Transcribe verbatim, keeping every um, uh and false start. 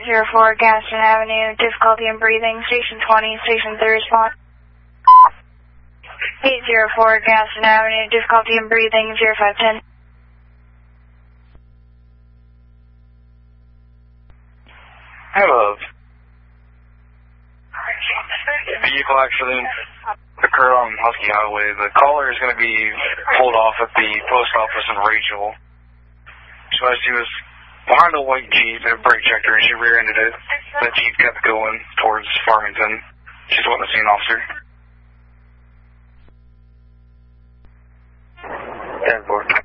zero four Gaston Avenue, difficulty in breathing, station twenty, station three response. eight zero four Gaston Avenue, difficulty in breathing, zero five ten. Hello. Vehicle accident occurred on Husky Highway. The caller is going to be pulled off at the post office in Rachel. So as she was behind a white Jeep, a brake checked her, and she rear-ended it. The Jeep kept going towards Farmington. She's witnessing an officer. ten four.